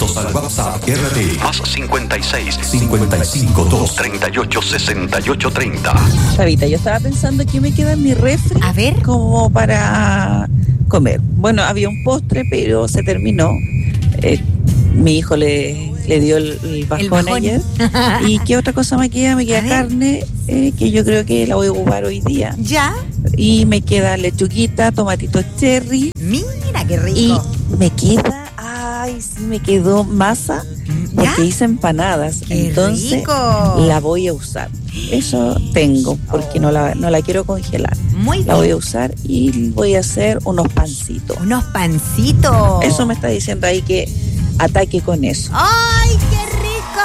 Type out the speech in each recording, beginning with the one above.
Escríbenos al WhatsApp RT más 56 552 38 68 30. Sabita, yo estaba pensando que me queda en mi refri. A ver. Como para comer. Bueno, había un postre, pero se terminó. Mi hijo le dio el bajón ayer. ¿Y qué otra cosa me queda? Me queda carne, que yo creo que la voy a ocupar hoy día. ¿Ya? Y me queda lechuguita, tomatitos cherry. Mira, qué rico. Y me queda, me quedó masa, porque hice empanadas. ¡Qué entonces rico! La voy a usar. Eso tengo, porque no la quiero congelar. Muy bien. La voy a usar y voy a hacer unos pancitos. Unos pancitos. Eso me está diciendo ahí que ataque con eso. ¡Ay, qué rico!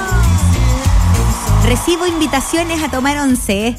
Recibo invitaciones a tomar once.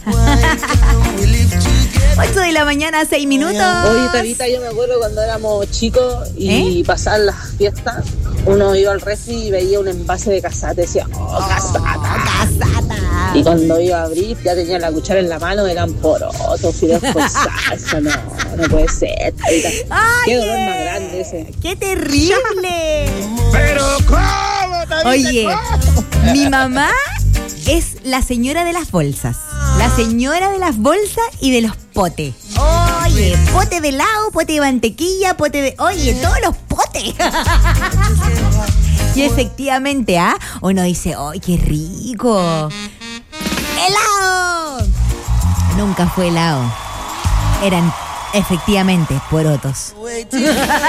8 de la mañana, 6 minutos. Oye, Tabita, yo me acuerdo cuando éramos chicos y pasaban las fiestas, uno iba al refri y veía un envase de casata y decía, casata. Y cuando iba a abrir, ya tenía la cuchara en la mano, eran porotos, fideos con salsa. No puede ser, Tabita. Qué dolor más grande ese. ¡Qué terrible! Pero ¿cómo, Tabita? Oye, ¿cómo? mi mamá es la señora de las bolsas. La señora de las bolsas y de los potes. Oye, pote de helado, pote de mantequilla, pote de... Oye, todos los potes. Y efectivamente, uno dice, ¡ay, qué rico! ¡Helado! Nunca fue helado. Eran, efectivamente, porotos.